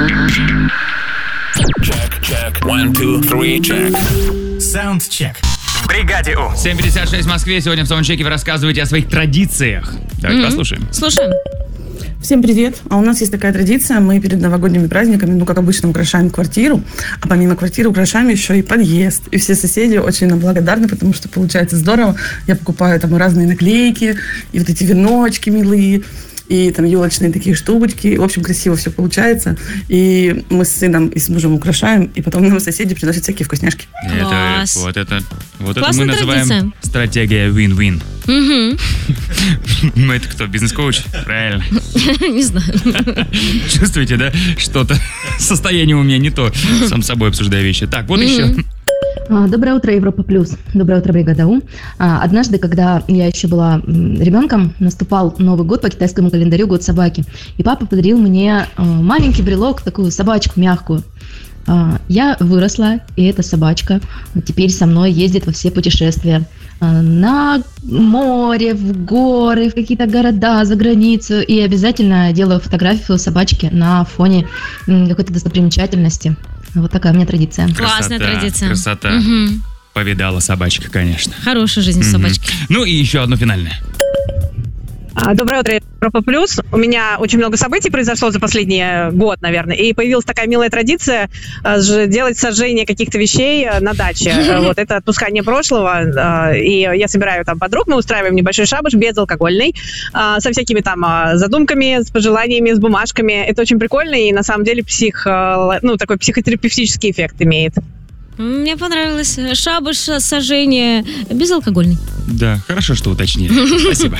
Check. 1, 2, 3, check. Саундчек. В бригаде У. 7:56 в Москве. Сегодня в саундчеке вы рассказываете о своих традициях. Давайте послушаем. Слушаем. Всем привет! А у нас есть такая традиция, мы перед новогодними праздниками, как обычно, украшаем квартиру, а помимо квартиры украшаем еще и подъезд. И все соседи очень нам благодарны, потому что получается здорово. Я покупаю там разные наклейки, и вот эти веночки милые, и там елочные такие штучки. В общем, красиво все получается. И мы с сыном и с мужем украшаем, и потом нам соседи приносят всякие вкусняшки. Класс. Вот это мы Классная называем традиция. стратегия win-win. Угу. Ну, это кто? Бизнес-коуч? Правильно. Не знаю. Чувствуете, да? Что-то состояние у меня не то. Сам с собой обсуждаю вещи. Так, вот еще. Доброе утро, Европа Плюс. Доброе утро, бригада У. Однажды, когда я еще была ребенком, наступал Новый год по китайскому календарю, год собаки. И папа подарил мне маленький брелок, такую собачку мягкую. Я выросла, и эта собачка теперь со мной ездит во все путешествия. На море, в горы, в какие-то города, за границу. И обязательно делаю фотографию собачки на фоне какой-то достопримечательности. Вот такая у меня традиция. Классная традиция. Красота. Угу. Повидала собачка, конечно. Хорошая жизнь собачки. Ну и еще одно финальное. Доброе утро, Европа Плюс. У меня очень много событий произошло за последний год, наверное, и появилась такая милая традиция делать сожжение каких-то вещей на даче. Вот это отпускание прошлого, и я собираю там подруг, мы устраиваем небольшой шабаш безалкогольный, со всякими там задумками, с пожеланиями, с бумажками. Это очень прикольно, и на самом деле такой психотерапевтический эффект имеет. Мне понравилось. Шабаш, сожжение, безалкогольный. Да, хорошо, что уточнили. Спасибо.